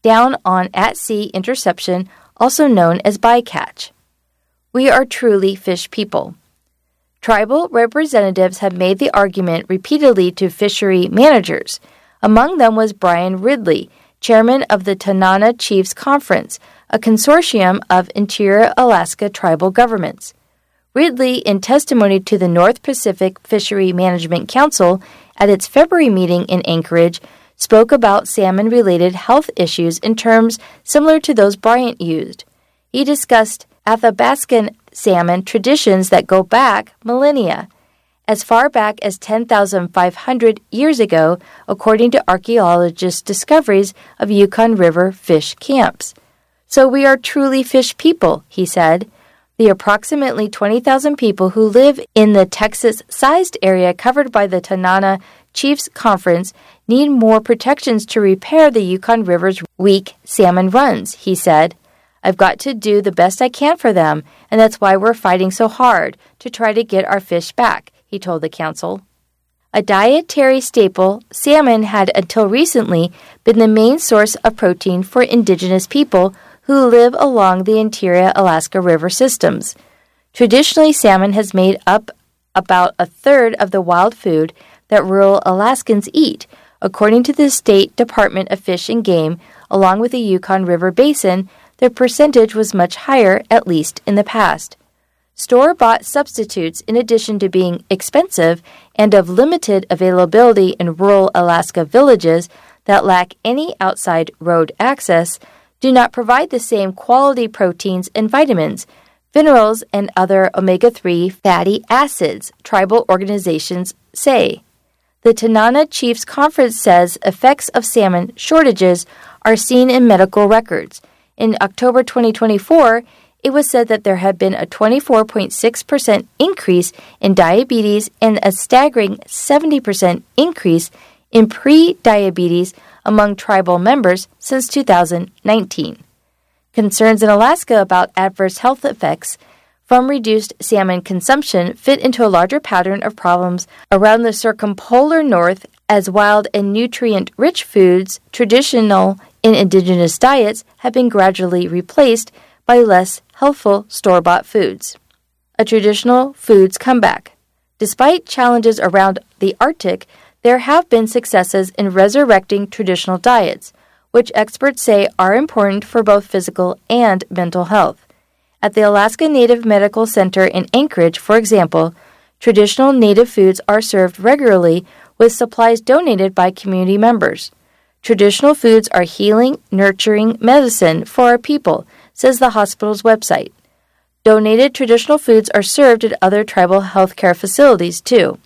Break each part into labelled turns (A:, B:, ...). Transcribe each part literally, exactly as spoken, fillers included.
A: down on at-sea interception, also known as bycatch. We are truly fish people. Tribal representatives have made the argument repeatedly to fishery managers. Among them was Brian Ridley, chairman of the Tanana Chiefs Conference, a consortium of interior Alaska tribal governments. Ridley, in testimony to the North Pacific Fishery Management Council at its February meeting in Anchorage, spoke about salmon-related health issues in terms similar to those Bryant used. He discussed Athabascan salmon traditions that go back millennia, as far back as ten thousand five hundred years ago, according to archaeologists' discoveries of Yukon River fish camps. So we are truly fish people, he said. The approximately twenty thousand people who live in the Texas-sized area covered by the Tanana Chiefs Conference need more protections to repair the Yukon River's weak salmon runs, he said. I've got to do the best I can for them, and that's why we're fighting so hard to try to get our fish back, he told the council. A dietary staple, salmon had until recently been the main source of protein for indigenous people who live along the interior Alaska River systems. Traditionally, salmon has made up about a third of the wild food that rural Alaskans eat, according to the State Department of Fish and Game. Along with the Yukon River Basin, the percentage was much higher, at least in the past. Store-bought substitutes, in addition to being expensive and of limited availability in rural Alaska villages that lack any outside road access, do not provide the same quality proteins and vitamins, minerals, and other omega three fatty acids, tribal organizations say. The Tanana Chiefs Conference says effects of salmon shortages are seen in medical records. In October twenty twenty-four, it was said that there had been a twenty-four point six percent increase in diabetes and a staggering seventy percent increase in pre-diabetes among tribal members since two thousand nineteen. Concerns in Alaska about adverse health effects from reduced salmon consumption fit into a larger pattern of problems around the circumpolar north as wild and nutrient-rich foods traditional in indigenous diets have been gradually replaced by less healthful store-bought foods. A traditional foods comeback. Despite challenges around the Arctic, there have been successes in resurrecting traditional diets, which experts say are important for both physical and mental health. At the Alaska Native Medical Center in Anchorage, for example, traditional native foods are served regularly with supplies donated by community members. Traditional foods are healing, nurturing medicine for our people, says the hospital's website. Donated traditional foods are served at other tribal healthcare facilities, too.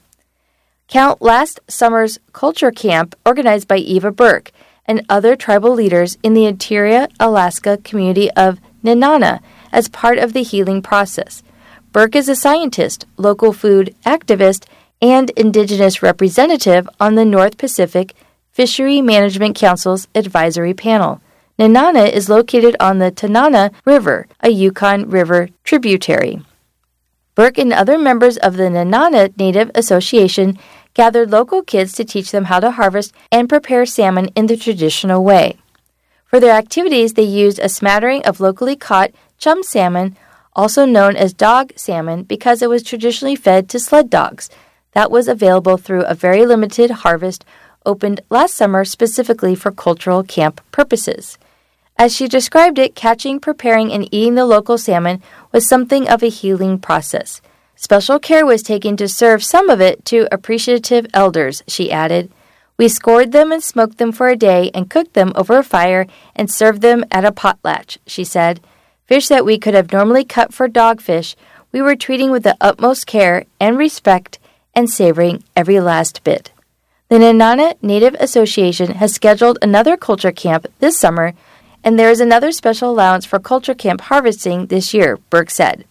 A: Count last summer's culture camp organized by Eva Burke and other tribal leaders in the interior Alaska community of Nenana as part of the healing process. Burke is a scientist, local food activist, and indigenous representative on the North Pacific Fishery Management Council's advisory panel. Nenana is located on the Tanana River, a Yukon River tributary. Burke and other members of the Nenana Native Association gathered local kids to teach them how to harvest and prepare salmon in the traditional way. For their activities, they used a smattering of locally caught chum salmon, also known as dog salmon, because it was traditionally fed to sled dogs. That was available through a very limited harvest opened last summer specifically for cultural camp purposes. As she described it, catching, preparing, and eating the local salmon was something of a healing process. Special care was taken to serve some of it to appreciative elders, she added. We scored them and smoked them for a day and cooked them over a fire and served them at a potlatch, she said. Fish that we could have normally cut for dogfish, we were treating with the utmost care and respect and savoring every last bit. The Nenana Native Association has scheduled another culture camp this summer, and there is another special allowance for culture camp harvesting this year, Burke said.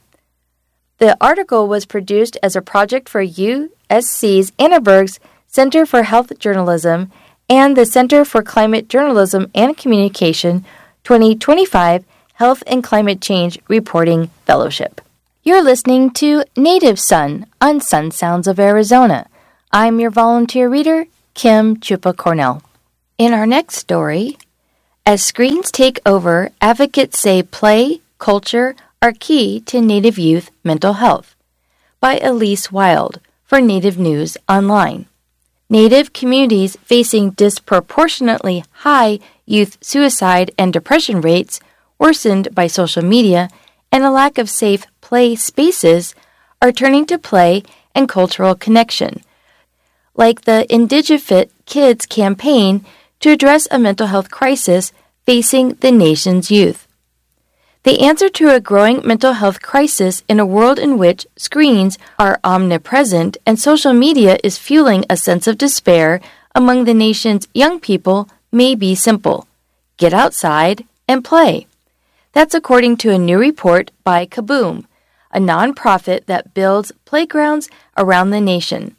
A: The article was produced as a project for U S C's Annenberg's Center for Health Journalism and the Center for Climate Journalism and Communication twenty twenty-five Health and Climate Change Reporting Fellowship. You're listening to Native Son on Sun Sounds of Arizona. I'm your volunteer reader, Kim Chupa Cornell. In our next story, As screens take over, advocates say play, culture are key to Native youth mental health. By Elise Wild for Native News Online. Native communities facing disproportionately high youth suicide and depression rates, worsened by social media and a lack of safe play spaces, are turning to play and cultural connection, like the Indigifit Kids campaign to address a mental health crisis facing the nation's youth. The answer to a growing mental health crisis in a world in which screens are omnipresent and social media is fueling a sense of despair among the nation's young people may be simple. Get outside and play. That's according to a new report by Kaboom, a nonprofit that builds playgrounds around the nation.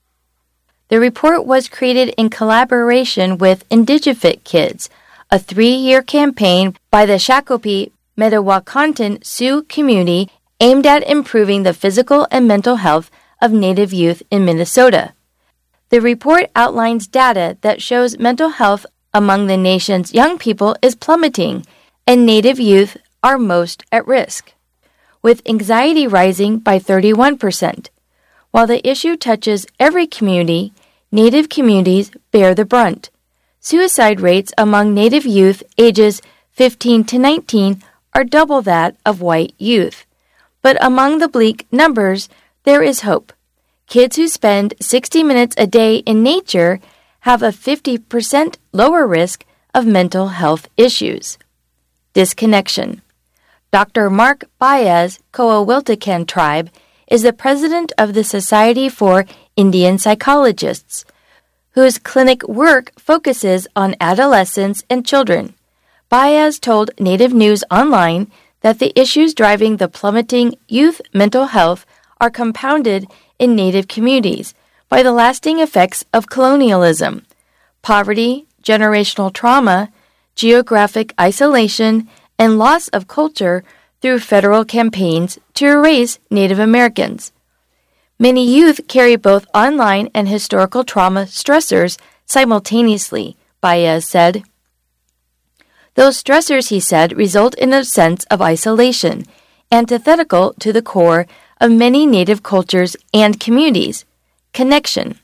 A: The report was created in collaboration with Indigifit Kids, a three-year campaign by the Shakopee Mdewakanton Sioux community aimed at improving the physical and mental health of Native youth in Minnesota. The report outlines data that shows mental health among the nation's young people is plummeting, and Native youth are most at risk, with anxiety rising by thirty-one percent. While the issue touches every community, Native communities bear the brunt. Suicide rates among Native youth ages fifteen to nineteen are double that of white youth. But among the bleak numbers, there is hope. Kids who spend sixty minutes a day in nature have a fifty percent lower risk of mental health issues. Disconnection. Doctor Mark Baez, Coawiltican Tribe, is the president of the Society for Indian Psychologists, whose clinic work focuses on adolescents and children. Baez told Native News Online that the issues driving the plummeting youth mental health are compounded in Native communities by the lasting effects of colonialism, poverty, generational trauma, geographic isolation, and loss of culture through federal campaigns to erase Native Americans. Many youth carry both online and historical trauma stressors simultaneously, Baez said. Those stressors, he said, result in a sense of isolation, antithetical to the core of many Native cultures and communities, connection.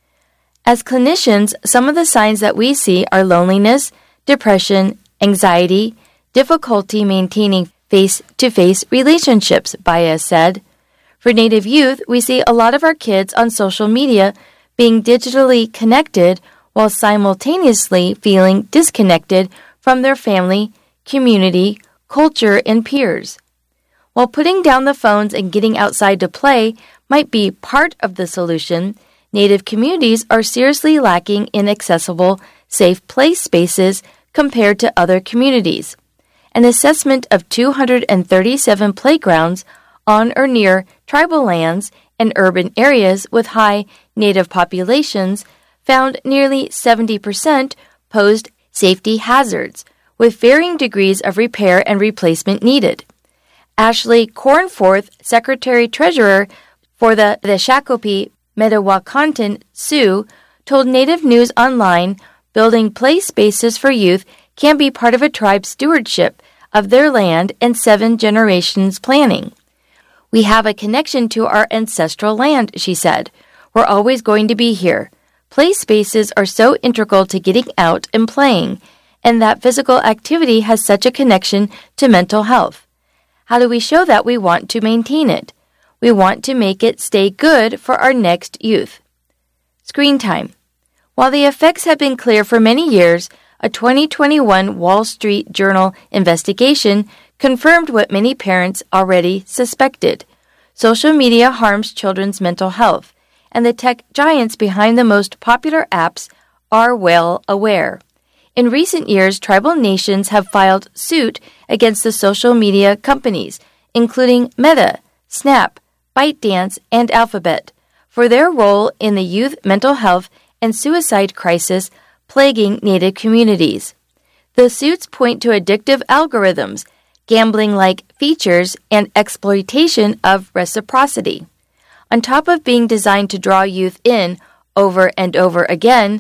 A: As clinicians, some of the signs that we see are loneliness, depression, anxiety, difficulty maintaining face-to-face relationships, Baez said. For Native youth, we see a lot of our kids on social media being digitally connected while simultaneously feeling disconnected from their family, community, culture, and peers. While putting down the phones and getting outside to play might be part of the solution, Native communities are seriously lacking in accessible, safe play spaces compared to other communities. An assessment of two hundred thirty-seven playgrounds on or near tribal lands and urban areas with high Native populations found nearly seventy percent posed safety hazards, with varying degrees of repair and replacement needed. Ashley Cornforth, Secretary-Treasurer for the, the Shakopee Mdewakanton Sioux, told Native News Online building play spaces for youth can be part of a tribe's stewardship of their land and seven generations planning. We have a connection to our ancestral land, she said. We're always going to be here. Play spaces are so integral to getting out and playing, and that physical activity has such a connection to mental health. How do we show that we want to maintain it? We want to make it stay good for our next youth. Screen time. While the effects have been clear for many years, a twenty twenty-one Wall Street Journal investigation confirmed what many parents already suspected. Social media harms children's mental health, and the tech giants behind the most popular apps are well aware. In recent years, tribal nations have filed suit against the social media companies, including Meta, Snap, ByteDance, and Alphabet, for their role in the youth mental health and suicide crisis plaguing Native communities. The suits point to addictive algorithms, gambling-like features, and exploitation of reciprocity. On top of being designed to draw youth in over and over again,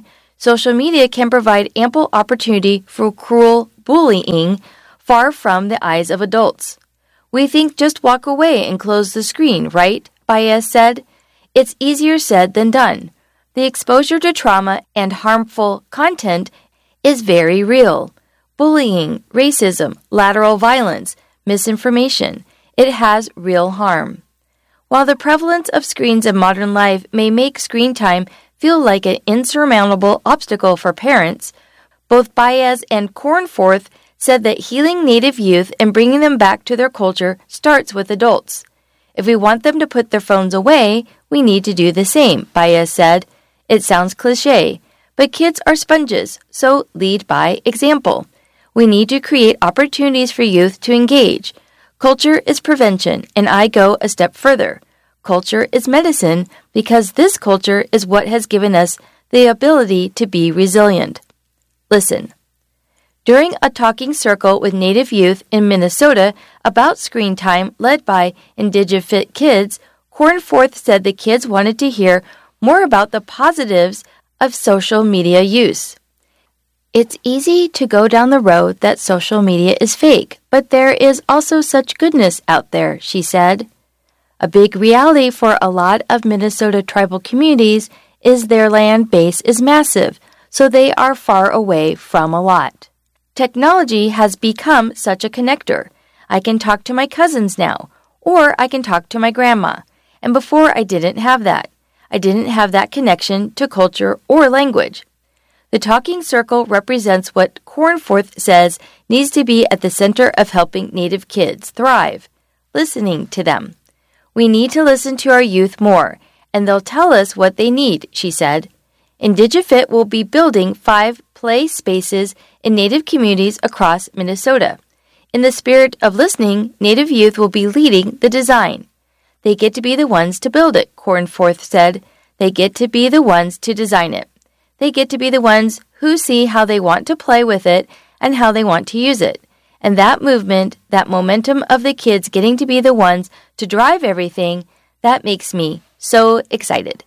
A: Social media can provide ample opportunity for cruel bullying far from the eyes of adults. We think just walk away and close the screen, right? Baez said. It's easier said than done. The exposure to trauma and harmful content is very real. Bullying, racism, lateral violence, misinformation. It has real harm. While the prevalence of screens in modern life may make screen time feel like an insurmountable obstacle for parents, both Baez and Cornforth said that healing Native youth and bringing them back to their culture starts with adults. If we want them to put their phones away, we need to do the same, Baez said. It sounds cliché, but kids are sponges, so lead by example. We need to create opportunities for youth to engage. Culture is prevention, and I go a step further. Culture is medicine because this culture is what has given us the ability to be resilient. Listen. During a talking circle with Native youth in Minnesota about screen time led by IndigiFit Kids, Cornforth said the kids wanted to hear more about the positives of social media use. It's easy to go down the road that social media is fake, but there is also such goodness out there, she said. A big reality for a lot of Minnesota tribal communities is their land base is massive, so they are far away from a lot. Technology has become such a connector. I can talk to my cousins now, or I can talk to my grandma. And before I didn't have that. I didn't have that connection to culture or language. The talking circle represents what Cornforth says needs to be at the center of helping Native kids thrive, listening to them. We need to listen to our youth more, and they'll tell us what they need, she said. IndigiFit will be building five play spaces in Native communities across Minnesota. In the spirit of listening, Native youth will be leading the design. They get to be the ones to build it, Cornforth said. They get to be the ones to design it. They get to be the ones who see how they want to play with it and how they want to use it. And that movement, that momentum of the kids getting to be the ones to drive everything, that makes me so excited.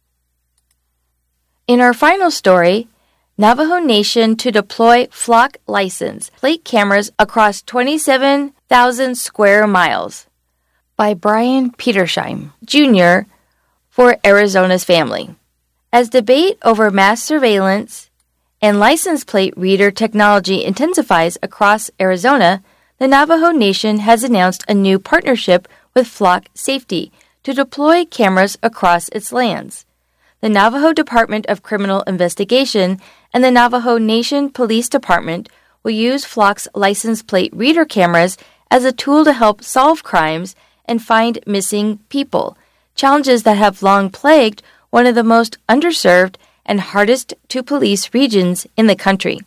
A: In our final story, Navajo Nation to deploy flock license plate cameras across twenty-seven thousand square miles by Brian Petersheim, Junior for Arizona's Family. As debate over mass surveillance and license plate reader technology intensifies across Arizona, the Navajo Nation has announced a new partnership with Flock Safety to deploy cameras across its lands. The Navajo Department of Criminal Investigation and the Navajo Nation Police Department will use Flock's license plate reader cameras as a tool to help solve crimes and find missing people, challenges that have long plagued one of the most underserved and hardest to police regions in the country.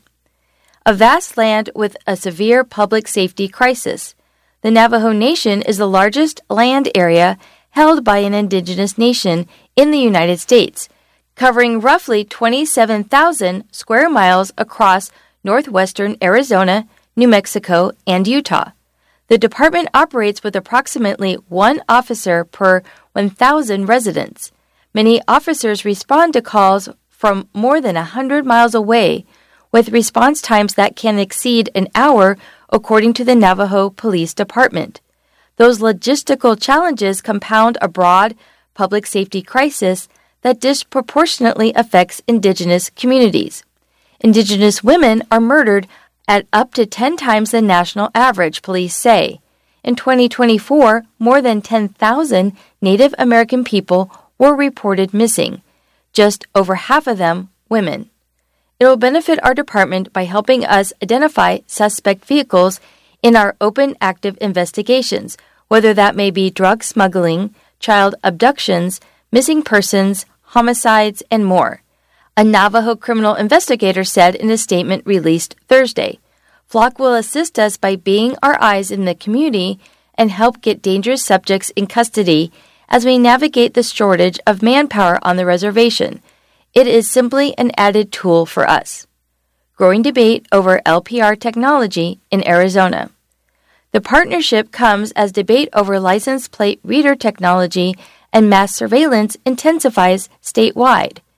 A: A vast land with a severe public safety crisis, the Navajo Nation is the largest land area held by an indigenous nation in the United States, covering roughly twenty-seven thousand square miles across northwestern Arizona, New Mexico, and Utah. The department operates with approximately one officer per one thousand residents. Many officers respond to calls from more than one hundred miles away, with response times that can exceed an hour, according to the Navajo Police Department. Those logistical challenges compound a broad public safety crisis that disproportionately affects indigenous communities. Indigenous women are murdered at up to ten times the national average, police say. In twenty twenty-four, more than ten thousand Native American people were reported missing, just over half of them women. It will benefit our department by helping us identify suspect vehicles in our open active investigations, whether that may be drug smuggling, child abductions, missing persons, homicides, and more. A Navajo criminal investigator said in a statement released Thursday. Flock will assist us by being our eyes in the community and help get dangerous subjects in custody as we navigate the shortage of manpower on the reservation. It is simply an added tool for us. Growing debate over L P R technology in Arizona. The partnership comes as debate over license plate reader technology and mass surveillance intensifies statewide.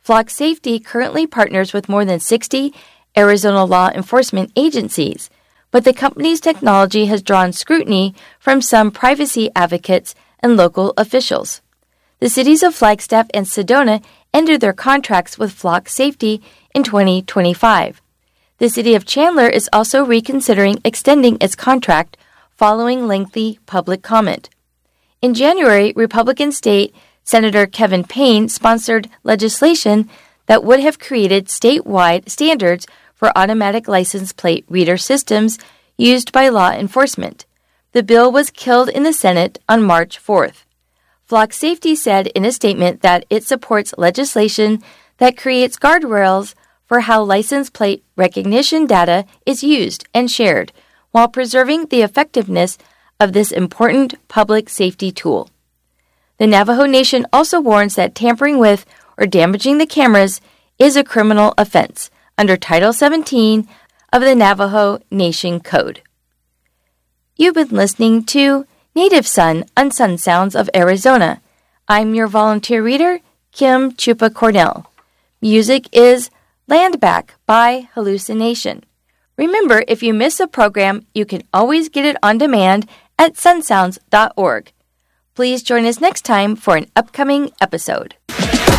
A: Flock Safety currently partners with more than sixty Arizona law enforcement agencies, but the company's technology has drawn scrutiny from some privacy advocates and local officials. The cities of Flagstaff and Sedona ended their contracts with Flock Safety in twenty twenty-five. The city of Chandler is also reconsidering extending its contract following lengthy public comment. In January, Republican State Senator Kevin Payne sponsored legislation that would have created statewide standards for automatic license plate reader systems used by law enforcement. The bill was killed in the Senate on March fourth. Flock Safety said in a statement that it supports legislation that creates guardrails for how license plate recognition data is used and shared while preserving the effectiveness of this important public safety tool. The Navajo Nation also warns that tampering with or damaging the cameras is a criminal offense under Title seventeen of the Navajo Nation Code. You've been listening to Native Son on Sun Sounds of Arizona. I'm your volunteer reader, Kim Chupa Cornell. Music is Land Back by Hallucination. Remember, if you miss a program, you can always get it on demand at sun sounds dot org. Please join us next time for an upcoming episode.